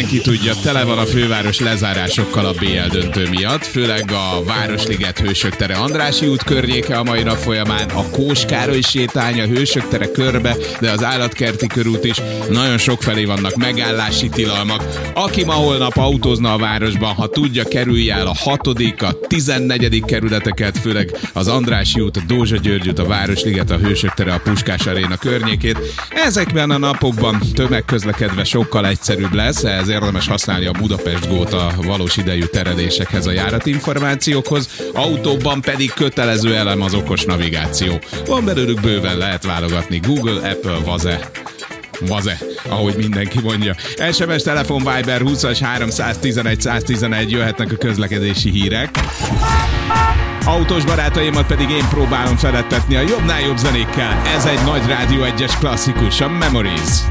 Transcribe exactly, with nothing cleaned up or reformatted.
mindenki tudja, tele van a főváros lezárásokkal a bé el döntő miatt, főleg a Városliget Hősök tere Andrássy út környéke a mai nap folyamán, a Kós Károly sétány a Hősök tere körbe, de az Állatkerti körút is. Nagyon sokfelé vannak megállási tilalmak. Aki ma holnap autózna a városban, ha tudja, kerülje el a hatodik, a tizennegyedik kerületeket, főleg az Andrássy út, a Dózsa György út, a Városliget, a Hősök tere, a Puskás Aréna környékét. Ezekben a napokban tömegközlekedve sokkal egyszerűbb lesz, ez érdemes használni a Budapest Gót a valós idejű teredésekhez, a járatinformációkhoz, autóban pedig kötelező elem az okos navigáció. Van belőlük bőven, lehet válogatni Google, Apple, Vaze. Vaze, ahogy mindenki mondja. es em es, telefon, Viber húszas háromszáztizenegy száztizenegy, jöhetnek a közlekedési hírek. Autós barátaimat pedig én próbálom felettetni a jobbnál jobb zenékkel. Ez egy nagy Rádió egyes klasszikus, a Memories.